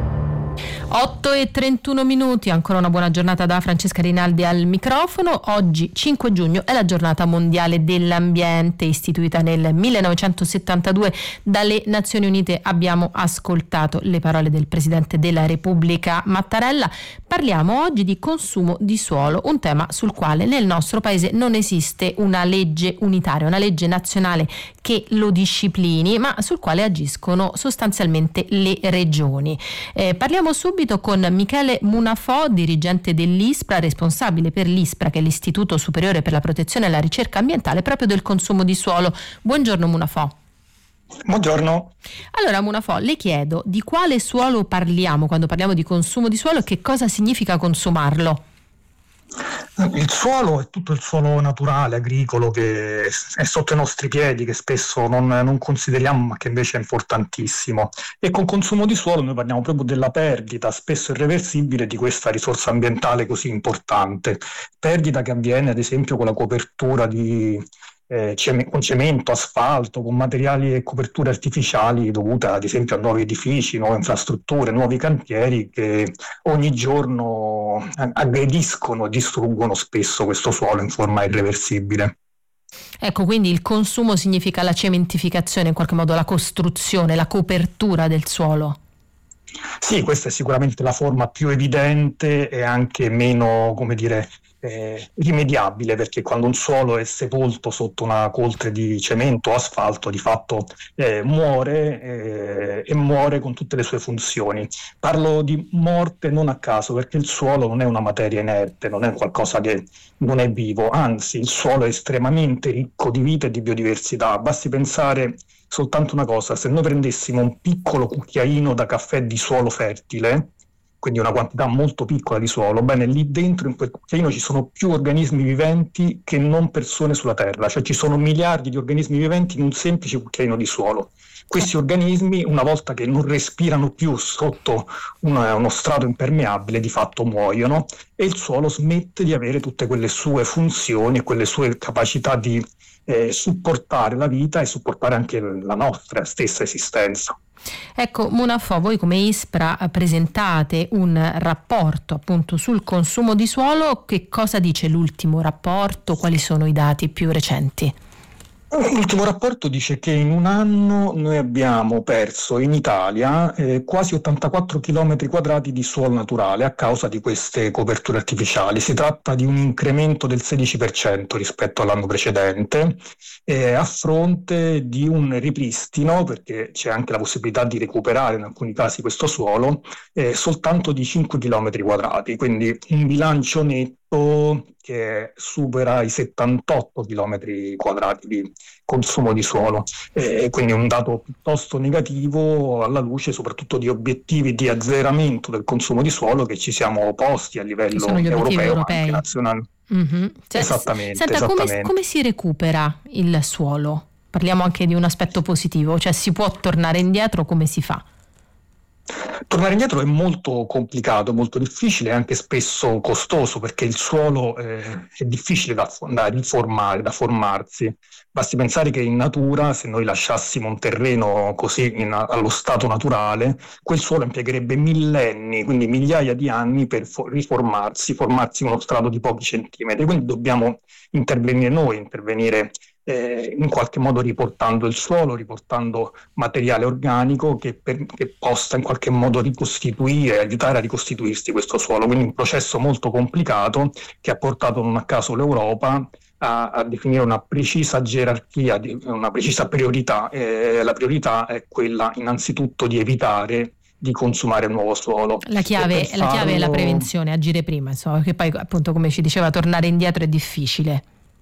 otto e trentuno minuti, ancora una buona giornata da Francesca Rinaldi al microfono. Oggi cinque giugno è la giornata mondiale dell'ambiente, istituita nel millenovecentosettantadue dalle Nazioni Unite. Abbiamo ascoltato le parole del Presidente della Repubblica Mattarella. Parliamo oggi di consumo di suolo, un tema sul quale nel nostro paese non esiste una legge unitaria, una legge nazionale che lo disciplini, ma sul quale agiscono sostanzialmente le regioni. Eh, parliamo subito con Michele Munafò, dirigente dell'ISPRA, responsabile per l'ISPRA, che è l'Istituto Superiore per la Protezione e la Ricerca Ambientale, proprio del consumo di suolo. Buongiorno Munafò.
Buongiorno.
Allora Munafò, le chiedo di quale suolo parliamo quando parliamo di consumo di suolo e che cosa significa consumarlo?
Il suolo è tutto il suolo naturale, agricolo, che è sotto i nostri piedi, che spesso non, non consideriamo, ma che invece è importantissimo. E con consumo di suolo noi parliamo proprio della perdita, spesso irreversibile, di questa risorsa ambientale così importante. Perdita che avviene ad esempio con la copertura di eh, cem- con cemento, asfalto, con materiali e coperture artificiali dovute ad esempio a nuovi edifici, nuove infrastrutture, nuovi cantieri che ogni giorno aggrediscono e distruggono spesso questo suolo in forma irreversibile.
Ecco, quindi il consumo significa la cementificazione, in qualche modo la costruzione, la copertura del suolo.
Sì, questa è sicuramente la forma più evidente e anche meno, come dire, eh, rimediabile, perché quando un suolo è sepolto sotto una coltre di cemento o asfalto, di fatto eh, muore eh, e muore con tutte le sue funzioni. Parlo di morte non a caso, perché il suolo non è una materia inerte, non è qualcosa che non è vivo, anzi il suolo è estremamente ricco di vita e di biodiversità. Basti pensare soltanto una cosa: se noi prendessimo un piccolo cucchiaino da caffè di suolo fertile, quindi una quantità molto piccola di suolo, bene, lì dentro in quel cucchiaino ci sono più organismi viventi che non persone sulla Terra, cioè ci sono miliardi di organismi viventi in un semplice cucchiaino di suolo. Questi organismi, una volta che non respirano più sotto una, uno strato impermeabile, di fatto muoiono e il suolo smette di avere tutte quelle sue funzioni e quelle sue capacità di eh, supportare la vita e supportare anche la nostra stessa esistenza.
Ecco, Munafò, voi come ISPRA presentate un rapporto appunto sul consumo di suolo. Che cosa dice l'ultimo rapporto? Quali sono i dati più recenti?
L'ultimo rapporto dice che in un anno noi abbiamo perso in Italia eh, quasi ottantaquattro chilometri quadrati di suolo naturale a causa di queste coperture artificiali. Si tratta di un incremento del sedici per cento rispetto all'anno precedente, eh, a fronte di un ripristino, perché c'è anche la possibilità di recuperare in alcuni casi questo suolo, eh, soltanto di cinque chilometri quadrati, quindi un bilancio netto che supera i settantotto chilometri quadrati di consumo di suolo, e quindi un dato piuttosto negativo alla luce soprattutto di obiettivi di azzeramento del consumo di suolo che ci siamo posti a livello europeo, ma anche nazionale.
Mm-hmm. Cioè,
esattamente,
senta,
esattamente.
Come, come si recupera il suolo? Parliamo anche di un aspetto positivo, cioè si può tornare indietro, come si fa?
Tornare indietro è molto complicato, molto difficile e anche spesso costoso, perché il suolo eh, è difficile da, da riformare, da formarsi. Basti pensare che in natura, se noi lasciassimo un terreno così in, allo stato naturale, quel suolo impiegherebbe millenni, quindi migliaia di anni per fo- riformarsi, formarsi uno strato di pochi centimetri. Quindi dobbiamo intervenire noi, intervenire Eh, in qualche modo riportando il suolo, riportando materiale organico che, per, che possa in qualche modo ricostituire, aiutare a ricostituirsi questo suolo. Quindi un processo molto complicato che ha portato non a caso l'Europa a, a definire una precisa gerarchia, una precisa priorità. Eh, la priorità è quella innanzitutto di evitare di consumare nuovo suolo.
La chiave,
farlo...
la chiave è la prevenzione, agire prima, insomma, perché poi appunto, come ci diceva, tornare indietro è difficile.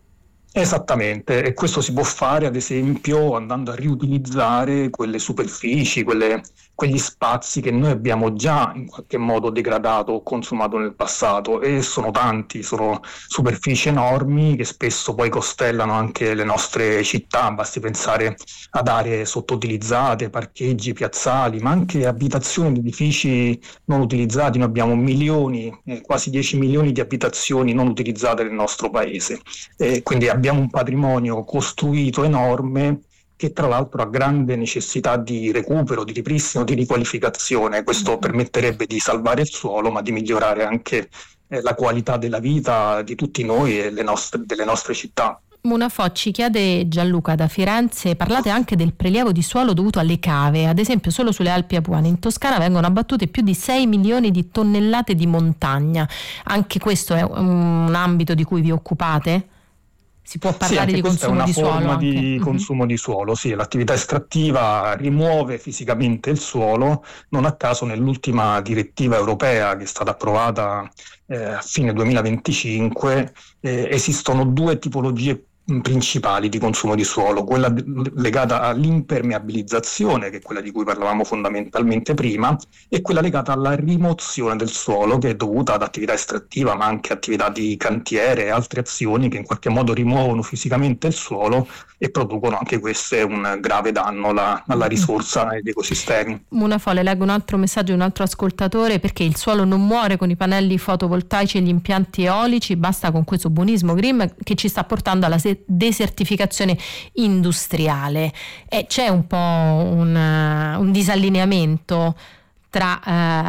Esattamente, e questo si può fare ad esempio andando a riutilizzare quelle superfici, quelle, quegli spazi che noi abbiamo già in qualche modo degradato o consumato nel passato, e sono tanti, sono superfici enormi che spesso poi costellano anche le nostre città. Basti pensare ad aree sottoutilizzate, parcheggi, piazzali, ma anche abitazioni di edifici non utilizzati. Noi abbiamo milioni, eh, quasi dieci milioni di abitazioni non utilizzate nel nostro paese, e quindi abbiamo un patrimonio costruito enorme che tra l'altro ha grande necessità di recupero, di ripristino, di riqualificazione. Questo permetterebbe di salvare il suolo, ma di migliorare anche eh, la qualità della vita di tutti noi e le nostre, delle nostre città.
Munafò, ci chiede Gianluca da Firenze, parlate anche del prelievo di suolo dovuto alle cave. Ad esempio solo sulle Alpi Apuane in Toscana vengono abbattute più di sei milioni di tonnellate di montagna. Anche questo è un ambito di cui vi occupate? Si può parlare
sì,
di consumo di suolo?
È una forma
anche.
di consumo mm-hmm. di suolo, sì, l'attività estrattiva rimuove fisicamente il suolo. Non a caso nell'ultima direttiva europea che è stata approvata eh, a fine duemilaventicinque eh, esistono due tipologie principali di consumo di suolo, quella legata all'impermeabilizzazione, che è quella di cui parlavamo fondamentalmente prima, e quella legata alla rimozione del suolo, che è dovuta ad attività estrattiva ma anche attività di cantiere e altre azioni che in qualche modo rimuovono fisicamente il suolo e producono anche queste un grave danno alla, alla risorsa e agli ecosistemi.
Munafò, le leggo un altro messaggio di un altro ascoltatore: perché il suolo non muore con i pannelli fotovoltaici e gli impianti eolici, basta con questo buonismo green che ci sta portando alla desertificazione industriale. E c'è un po' un, un disallineamento tra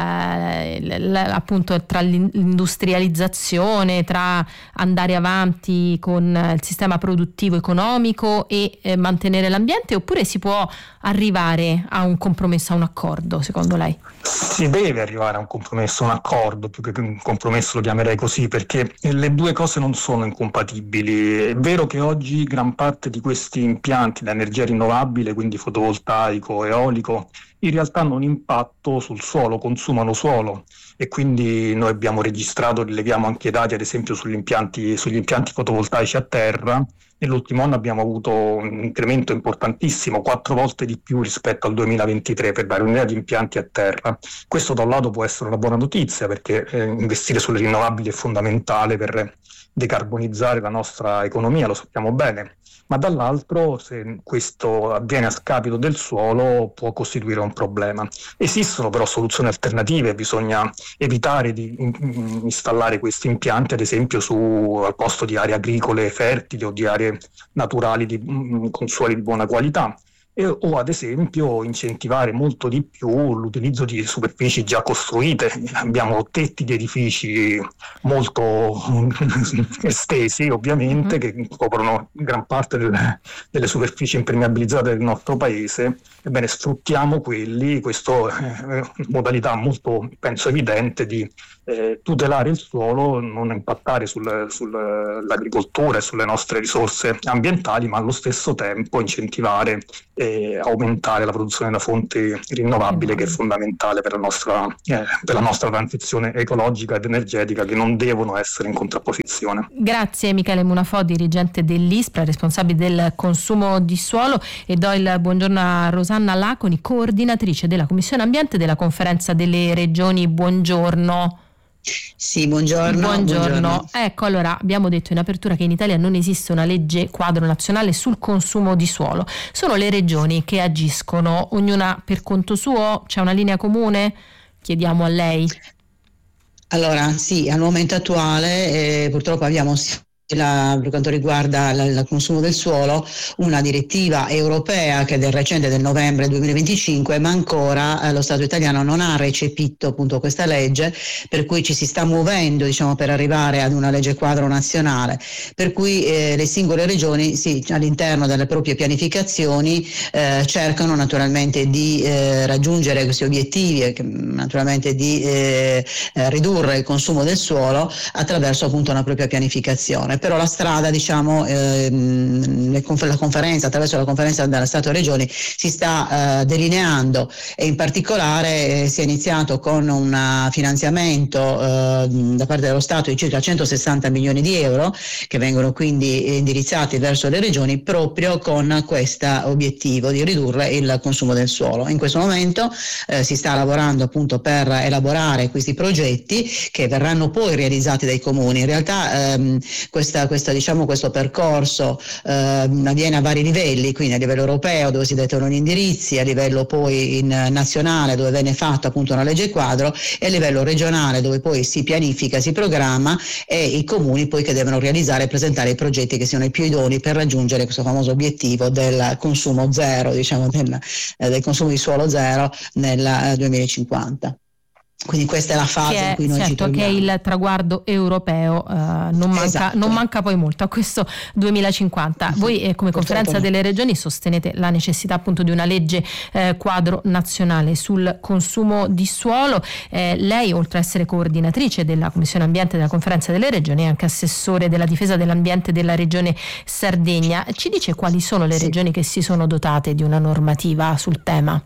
eh, l- l- appunto tra l'industrializzazione, tra andare avanti con il sistema produttivo economico e eh, mantenere l'ambiente, oppure si può arrivare a un compromesso, a un accordo, secondo lei?
Si deve arrivare a un compromesso, un accordo, più che un compromesso lo chiamerei così, perché le due cose non sono incompatibili. È vero che oggi gran parte di questi impianti da energia rinnovabile, quindi fotovoltaico, eolico, in realtà hanno un impatto sul suolo, consumano suolo, e quindi noi abbiamo registrato, rileviamo anche dati ad esempio sugli impianti, sugli impianti fotovoltaici a terra. Nell'ultimo anno abbiamo avuto un incremento importantissimo, quattro volte di più rispetto al duemilaventitré, per dare un'idea di impianti a terra. Questo da un lato può essere una buona notizia, perché eh, investire sulle rinnovabili è fondamentale per decarbonizzare la nostra economia, lo sappiamo bene. Ma dall'altro, se questo avviene a scapito del suolo, può costituire un problema. Esistono però soluzioni alternative, bisogna evitare di in- installare questi impianti ad esempio su, al posto di aree agricole fertili o di aree risorse naturali di, con suoli di buona qualità. E, o ad esempio incentivare molto di più l'utilizzo di superfici già costruite. Abbiamo tetti di edifici molto estesi, ovviamente, mm-hmm. che coprono gran parte delle, delle superfici impermeabilizzate del nostro paese. Ebbene, sfruttiamo quelli. Questo è una modalità molto, penso, evidente di eh, tutelare il suolo, non impattare sul, sull'agricoltura e sulle nostre risorse ambientali, ma allo stesso tempo incentivare e aumentare la produzione da fonti rinnovabili, che è fondamentale per la nostra, eh, per la nostra transizione ecologica ed energetica, che non devono essere in contrapposizione.
Grazie Michele Munafò, dirigente dell'ISPRA, responsabile del consumo di suolo, e do il buongiorno a Rosanna Laconi, coordinatrice della Commissione Ambiente della Conferenza delle Regioni. Buongiorno.
Sì, buongiorno,
buongiorno.
buongiorno.
Ecco, allora abbiamo detto in apertura che in Italia non esiste una legge quadro nazionale sul consumo di suolo. Sono le regioni che agiscono, ognuna per conto suo? C'è una linea comune? Chiediamo a lei.
Allora, sì, al momento attuale eh, purtroppo abbiamo La, per quanto riguarda la, il consumo del suolo, una direttiva europea che è del recente del novembre duemilaventicinque, ma ancora eh, lo Stato italiano non ha recepito appunto questa legge, per cui ci si sta muovendo, diciamo, per arrivare ad una legge quadro nazionale, per cui eh, le singole regioni sì, all'interno delle proprie pianificazioni eh, cercano naturalmente di eh, raggiungere questi obiettivi e naturalmente di eh, eh, ridurre il consumo del suolo attraverso appunto una propria pianificazione. Però la strada, diciamo, ehm, la conferenza, attraverso la conferenza dello Stato e Regioni si sta eh, delineando, e in particolare eh, si è iniziato con un finanziamento eh, da parte dello Stato di circa centosessanta milioni di euro, che vengono quindi indirizzati verso le regioni proprio con questo obiettivo di ridurre il consumo del suolo. In questo momento eh, si sta lavorando appunto per elaborare questi progetti che verranno poi realizzati dai comuni. In realtà ehm, Questa, questa, diciamo, questo percorso eh, avviene a vari livelli, quindi a livello europeo dove si dettano gli indirizzi, a livello poi in nazionale dove viene fatta appunto una legge quadro, e a livello regionale dove poi si pianifica, si programma, e i comuni poi che devono realizzare e presentare i progetti che siano i più idonei per raggiungere questo famoso obiettivo del consumo zero, diciamo del, eh, del consumo di suolo zero nel eh, duemilacinquanta. Quindi questa è la fase
è,
in cui noi
certo,
ci troviamo.
Che è il traguardo europeo, eh, non, manca,
esatto.
non manca poi molto a questo duemilacinquanta. Voi eh, come Conferenza delle Regioni sostenete la necessità appunto di una legge eh, quadro nazionale sul consumo di suolo. Eh, lei, oltre a essere coordinatrice della Commissione Ambiente della Conferenza delle Regioni, è anche assessore della difesa dell'ambiente della Regione Sardegna. Ci dice quali sono le sì. regioni che si sono dotate di una normativa sul tema?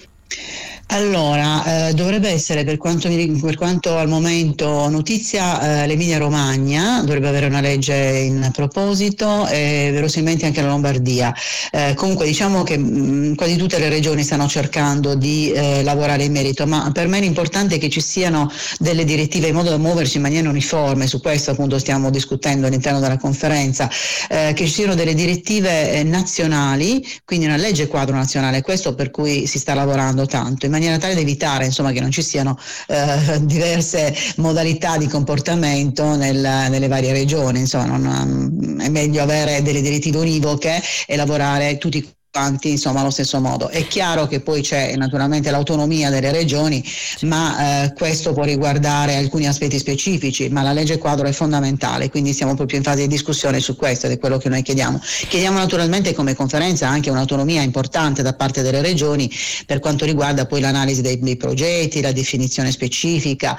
Allora, eh, dovrebbe essere, per quanto, mi, per quanto al momento notizia, eh, l'Emilia Romagna dovrebbe avere una legge in proposito, e verosimilmente anche la Lombardia. Eh, comunque diciamo che mh, quasi tutte le regioni stanno cercando di eh, lavorare in merito, ma per me l'importante è che ci siano delle direttive in modo da muoversi in maniera uniforme. Su questo appunto stiamo discutendo all'interno della conferenza, eh, che ci siano delle direttive eh, nazionali, quindi una legge quadro nazionale, questo per cui si sta lavorando tanto, in maniera tale da evitare, insomma, che non ci siano eh, diverse modalità di comportamento nel, nelle varie regioni. Insomma, non, è meglio avere delle direttive univoche e lavorare tutti quanti, insomma, allo stesso modo. È chiaro che poi c'è naturalmente l'autonomia delle regioni, ma eh, questo può riguardare alcuni aspetti specifici, ma la legge quadro è fondamentale, quindi siamo proprio in fase di discussione su questo, ed è quello che noi chiediamo. Chiediamo naturalmente come conferenza anche un'autonomia importante da parte delle regioni per quanto riguarda poi l'analisi dei, dei progetti, la definizione specifica,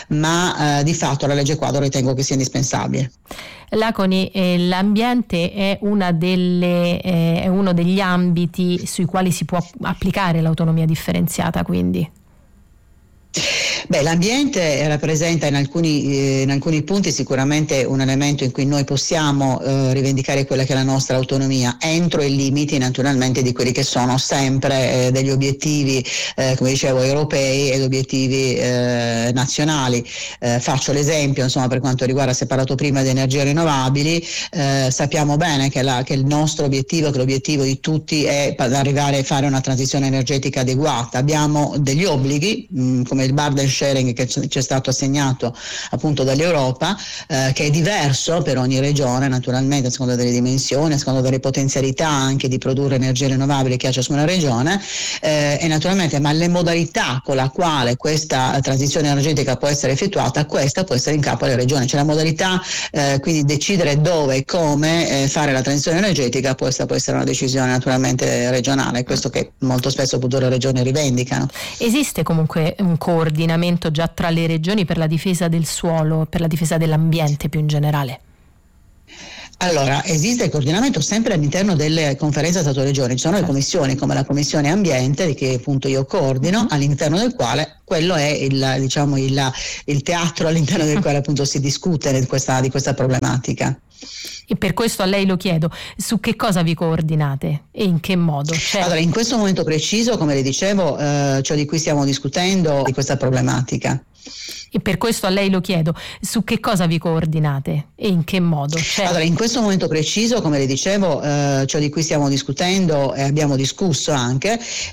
ma eh, di fatto la legge quadro ritengo che sia indispensabile.
Laconi, eh, l'ambiente è, una delle, eh, è uno degli ambiti sui quali si può applicare l'autonomia differenziata, quindi?
Beh, l'ambiente rappresenta in alcuni, eh, in alcuni punti sicuramente un elemento in cui noi possiamo eh, rivendicare quella che è la nostra autonomia, entro i limiti naturalmente di quelli che sono sempre eh, degli obiettivi, eh, come dicevo, europei ed obiettivi eh, nazionali. Eh, faccio l'esempio, insomma, per quanto riguarda, si è parlato prima di energie rinnovabili, eh, sappiamo bene che, la, che il nostro obiettivo, che l'obiettivo di tutti è arrivare a fare una transizione energetica adeguata. Abbiamo degli obblighi, mh, come come il burden sharing che ci è stato assegnato appunto dall'Europa, eh, che è diverso per ogni regione naturalmente a seconda delle dimensioni, a seconda delle potenzialità anche di produrre energie rinnovabili che ha ciascuna regione, eh, e naturalmente ma le modalità con la quale questa transizione energetica può essere effettuata, questa può essere in capo alle regioni, cioè la modalità, eh, quindi decidere dove e come eh, fare la transizione energetica, questa può essere una decisione naturalmente regionale, questo che molto spesso appunto le regioni rivendicano.
Esiste comunque un coordinamento già tra le regioni per la difesa del suolo, per la difesa dell'ambiente più in generale?
Allora, esiste il coordinamento sempre all'interno delle conferenze Stato-Regioni, ci sono le commissioni come la Commissione Ambiente che appunto io coordino, all'interno del quale quello è il, diciamo, il, il teatro all'interno del quale appunto si discute di questa, di questa problematica.
E per questo a lei lo chiedo, su che cosa vi coordinate e in che modo? Cioè...
Allora, in questo momento preciso, come le dicevo, eh, ciò di cui stiamo discutendo di questa problematica.
E per questo a lei lo chiedo, su che cosa vi coordinate e in che modo? Cioè...
Allora, in questo momento preciso, come le dicevo, eh, ciò di cui stiamo discutendo e abbiamo discusso anche,